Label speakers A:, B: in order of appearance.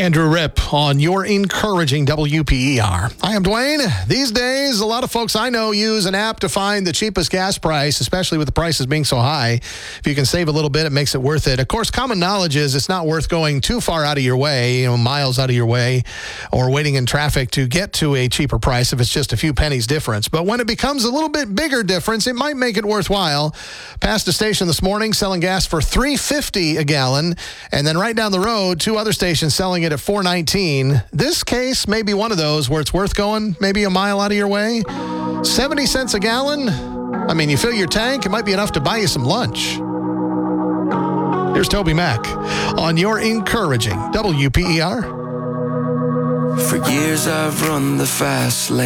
A: Andrew Ripp on your encouraging WPER. I am Dwayne. These days, a lot of folks I know use an app to find the cheapest gas price, especially with the prices being so high. If you can save a little bit, it makes it worth it. Of course, common knowledge is it's not worth going too far out of your way, miles out of your way, or waiting in traffic to get to a cheaper price if it's just a few pennies difference. But when it becomes a little bit bigger difference, it might make it worthwhile. Passed a station this morning selling gas for $3.50 a gallon, and then right down the road, two other stations selling it at $4.19. This case may be one of those where it's worth going maybe a mile out of your way. 70 cents a gallon. I mean, you fill your tank, it might be enough to buy you some lunch. Here's Toby Mack on your encouraging WPER.
B: For years I've run the fast lane.